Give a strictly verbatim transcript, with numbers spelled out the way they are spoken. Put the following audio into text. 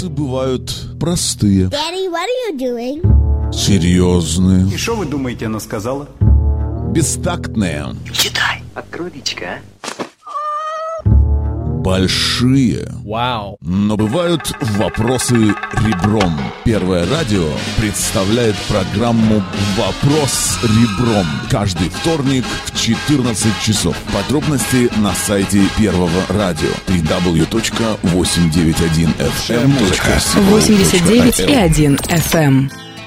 Вопросы бывают простые. Daddy, what are you doing? Серьезные. И что вы думаете, она сказала? Бестактные. Читай. Открой личико, а? Большие. Вау. Но бывают вопросы ребром. Первое радио представляет программу «Вопрос ребром» каждый вторник в четырнадцать часов. Подробности на сайте Первого радио дабл ю дабл ю дабл ю точка восемьдесят девять и один эф эм точка си о восемьдесят девять и один эф эм.